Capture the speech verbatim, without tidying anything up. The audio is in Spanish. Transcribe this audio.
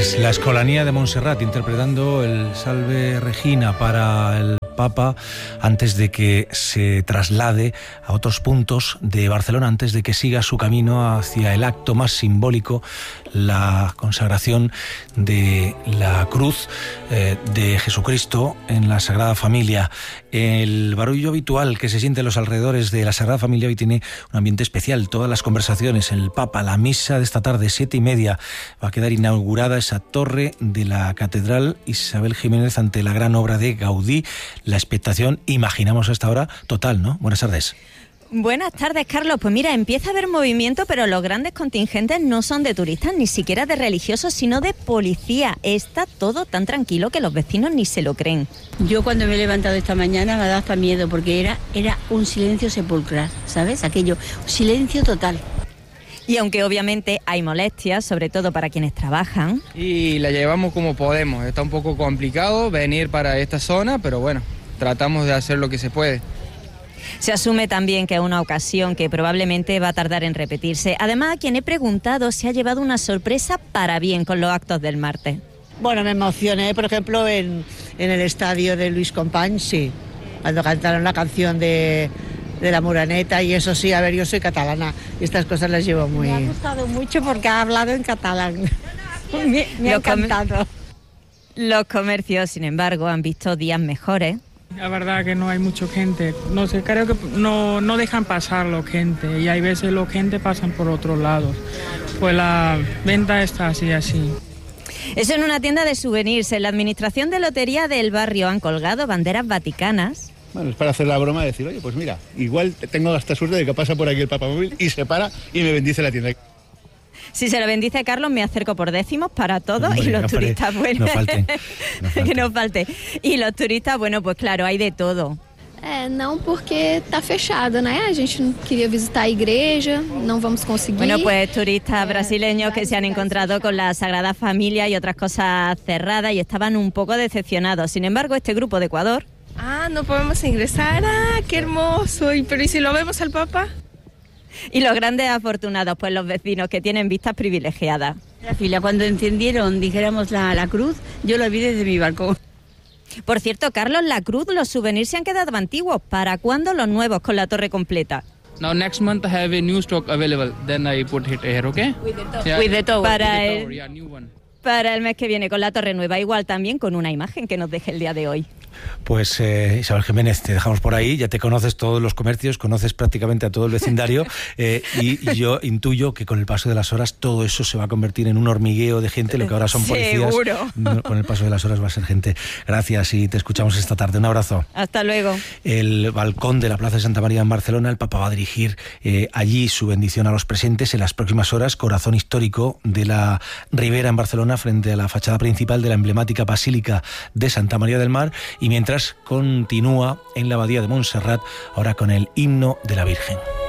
Es la Escolanía de Montserrat interpretando el Salve Regina para el Papa antes de que se traslade a otros puntos de Barcelona, antes de que siga su camino hacia el acto más simbólico, la consagración de la cruz eh, de Jesucristo en la Sagrada Familia. El barullo habitual que se siente en los alrededores de la Sagrada Familia hoy tiene un ambiente especial. Todas las conversaciones, el Papa, la misa de esta tarde, siete y media, va a quedar inaugurada esa torre de la Catedral Isabel Jiménez ante la gran obra de Gaudí. La expectación, imaginamos hasta ahora, total, ¿no? Buenas tardes. Buenas tardes, Carlos. Pues mira, empieza a haber movimiento, pero los grandes contingentes no son de turistas, ni siquiera de religiosos, sino de policía. Está todo tan tranquilo que los vecinos ni se lo creen. Yo cuando me he levantado esta mañana me ha dado hasta miedo, porque era, era un silencio sepulcral, ¿sabes? Aquello, silencio total. Y aunque obviamente hay molestias, sobre todo para quienes trabajan. Y la llevamos como podemos. Está un poco complicado venir para esta zona, pero bueno, tratamos de hacer lo que se puede. Se asume también que es una ocasión que probablemente va a tardar en repetirse. Además, a quien he preguntado se ha llevado una sorpresa para bien con los actos del martes. Bueno, me emocioné, por ejemplo, en, en el estadio de Luis Companys, sí, cuando cantaron la canción de, de la Moreneta, y eso sí, a ver, yo soy catalana y estas cosas las llevo muy... Me ha gustado mucho porque ha hablado en catalán. me me ha encantado. Los comercios, sin embargo, han visto días mejores. La verdad que no hay mucha gente, no sé, creo que no, no dejan pasar la gente y hay veces la gente pasan por otros lados, pues la venta está así, así. Eso en una tienda de souvenirs. En la administración de lotería del barrio han colgado banderas vaticanas. Bueno, es para hacer la broma de decir, oye, pues mira, igual tengo hasta suerte de que pasa por aquí el papamóvil y se para y me bendice la tienda. Si se lo bendice Carlos, me acerco por décimos para todos. Hombre, y los no turistas, pare, bueno, no falten, no falten. que no falte. Y los turistas, bueno, pues claro, hay de todo. É, não porque está fechado, né? A gente não queria visitar a igreja, não vamos conseguir. Bueno, pues turistas brasileños que se han encontrado con la Sagrada Familia y otras cosas cerradas y estaban un poco decepcionados. Sin embargo, este grupo de Ecuador... Ah, no podemos ingresar, ah, qué hermoso. ¿Y pero y si lo vemos al Papa? Y los grandes afortunados, pues los vecinos que tienen vistas privilegiadas. La fila, cuando encendieron, dijéramos, la, la cruz, yo la vi desde mi balcón. Por cierto, Carlos, la cruz, los souvenirs se han quedado antiguos. ¿Para cuándo los nuevos con la torre completa? Now next month I have a new stock available. Then I put it here, okay? With the tower. Yeah. With the tower. Para, With the el, tower, yeah, new one. Para el mes que viene con la torre nueva, igual también con una imagen que nos deje el día de hoy. Pues eh, Isabel Jiménez, te dejamos por ahí, ya te conoces todos los comercios, conoces prácticamente a todo el vecindario eh, y, y yo intuyo que con el paso de las horas todo eso se va a convertir en un hormigueo de gente, lo que ahora son policías. Seguro. No, con el paso de las horas va a ser gente. Gracias y te escuchamos esta tarde. Un abrazo. Hasta luego. El balcón de la Plaza de Santa María en Barcelona, el Papa va a dirigir eh, allí su bendición a los presentes en las próximas horas, corazón histórico de la Ribera en Barcelona, frente a la fachada principal de la emblemática Basílica de Santa María del Mar, y mientras continúa en la Abadía de Montserrat, ahora con el himno de la Virgen.